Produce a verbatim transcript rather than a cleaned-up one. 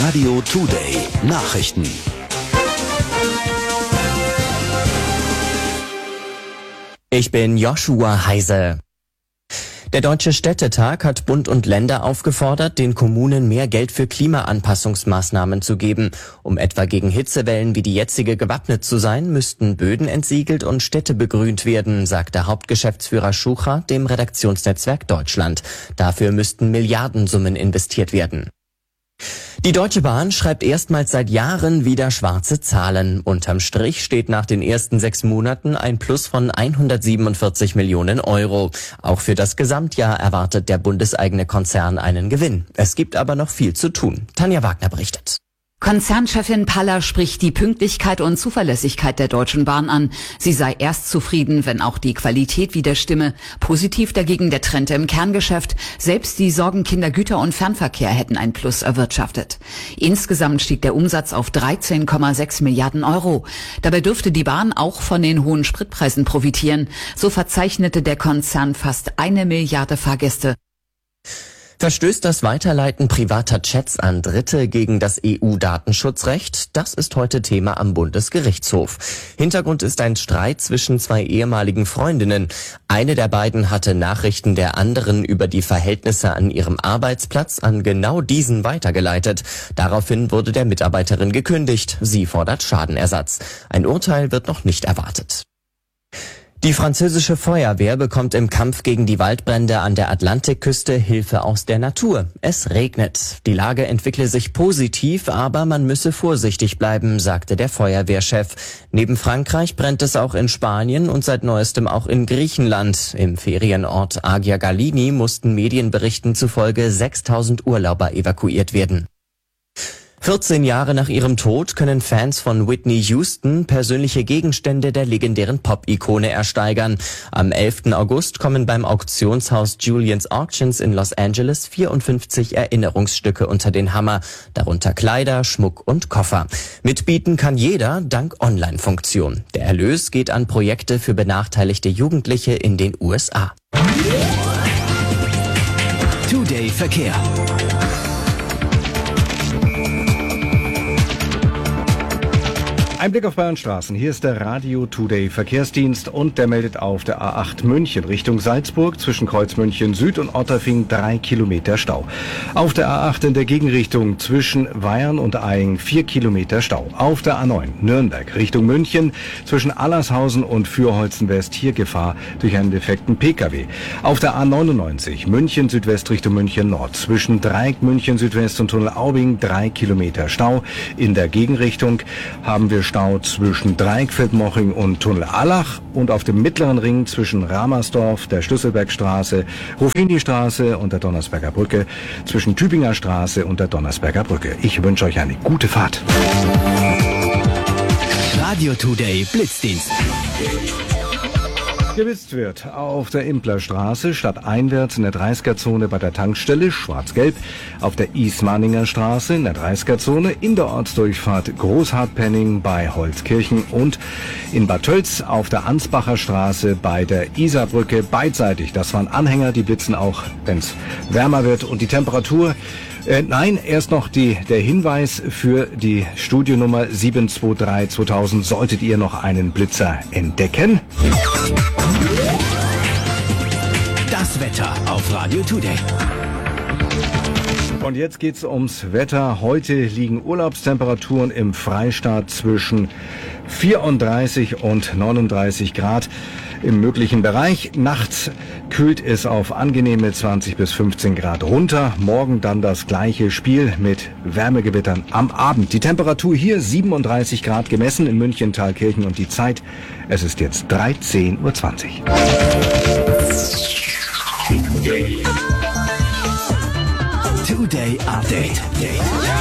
Radio Today Nachrichten. Ich bin Joshua Heise. Der Deutsche Städtetag hat Bund und Länder aufgefordert, den Kommunen mehr Geld für Klimaanpassungsmaßnahmen zu geben. Um etwa gegen Hitzewellen wie die jetzige gewappnet zu sein, müssten Böden entsiegelt und Städte begrünt werden, sagte Hauptgeschäftsführer Schucher dem Redaktionsnetzwerk Deutschland. Dafür müssten Milliardensummen investiert werden. Die Deutsche Bahn schreibt erstmals seit Jahren wieder schwarze Zahlen. Unterm Strich steht nach den ersten sechs Monaten ein Plus von hundertsiebenundvierzig Millionen Euro. Auch für das Gesamtjahr erwartet der bundeseigene Konzern einen Gewinn. Es gibt aber noch viel zu tun. Tanja Wagner berichtet. Konzernchefin Paller spricht die Pünktlichkeit und Zuverlässigkeit der Deutschen Bahn an. Sie sei erst zufrieden, wenn auch die Qualität wieder stimme. Positiv dagegen der Trend im Kerngeschäft. Selbst die Sorgenkinder Güter- und Fernverkehr hätten ein Plus erwirtschaftet. Insgesamt stieg der Umsatz auf dreizehn Komma sechs Milliarden Euro. Dabei dürfte die Bahn auch von den hohen Spritpreisen profitieren. So verzeichnete der Konzern fast eine Milliarde Fahrgäste. Verstößt das Weiterleiten privater Chats an Dritte gegen das E U-Datenschutzrecht? Das ist heute Thema am Bundesgerichtshof. Hintergrund ist ein Streit zwischen zwei ehemaligen Freundinnen. Eine der beiden hatte Nachrichten der anderen über die Verhältnisse an ihrem Arbeitsplatz an genau diesen weitergeleitet. Daraufhin wurde der Mitarbeiterin gekündigt. Sie fordert Schadenersatz. Ein Urteil wird noch nicht erwartet. Die französische Feuerwehr bekommt im Kampf gegen die Waldbrände an der Atlantikküste Hilfe aus der Natur. Es regnet. Die Lage entwickle sich positiv, aber man müsse vorsichtig bleiben, sagte der Feuerwehrchef. Neben Frankreich brennt es auch in Spanien und seit neuestem auch in Griechenland. Im Ferienort Agia Galini mussten Medienberichten zufolge sechstausend Urlauber evakuiert werden. vierzehn Jahre nach ihrem Tod können Fans von Whitney Houston persönliche Gegenstände der legendären Pop-Ikone ersteigern. Am elften August kommen beim Auktionshaus Julien's Auctions in Los Angeles vierundfünfzig Erinnerungsstücke unter den Hammer, darunter Kleider, Schmuck und Koffer. Mitbieten kann jeder dank Online-Funktion. Der Erlös geht an Projekte für benachteiligte Jugendliche in den U S A. Today Verkehr. Ein Blick auf Bayernstraßen. Hier ist der Radio Today Verkehrsdienst und der meldet auf der A acht München Richtung Salzburg zwischen Kreuz München Süd und Otterfing drei Kilometer Stau. Auf der A acht in der Gegenrichtung zwischen Weyern und Eying vier Kilometer Stau. Auf der A neun Nürnberg Richtung München zwischen Allershausen und Fürholzen West hier Gefahr durch einen defekten Pkw. Auf der A neunundneunzig München Südwest Richtung München Nord zwischen Dreieck München Südwest und Tunnel Aubing drei Kilometer Stau. In der Gegenrichtung haben wir Stau zwischen Dreieckfeldmoching und Tunnel Allach und auf dem mittleren Ring zwischen Ramersdorf, der Schlüsselbergstraße, Ruffini-Straße und der Donnersberger Brücke, zwischen Tübinger Straße und der Donnersberger Brücke. Ich wünsche euch eine gute Fahrt. Radio Today Blitzdienst. Geblitzt wird auf der Implerstraße stadteinwärts in der dreißiger-Zone bei der Tankstelle Schwarz-Gelb, auf der Ismaninger Straße in der dreißiger-Zone, in der Ortsdurchfahrt Großhartpenning bei Holzkirchen und in Bad Tölz auf der Ansbacher Straße bei der Isarbrücke beidseitig. Das waren Anhänger, die blitzen auch, wenn es wärmer wird. Und die Temperatur, äh, nein, erst noch die, der Hinweis für die Studionummer sieben zwei drei zweitausend, solltet ihr noch einen Blitzer entdecken. Das Wetter auf Radio Today. Und jetzt geht's ums Wetter. Heute liegen Urlaubstemperaturen im Freistaat zwischen vierunddreißig und neununddreißig Grad im möglichen Bereich. Nachts kühlt es auf angenehme zwanzig bis fünfzehn Grad runter. Morgen dann das gleiche Spiel mit Wärmegewittern am Abend. Die Temperatur hier siebenunddreißig Grad gemessen in München, Thalkirchen und die Zeit, es ist jetzt dreizehn Uhr zwanzig. Today Update.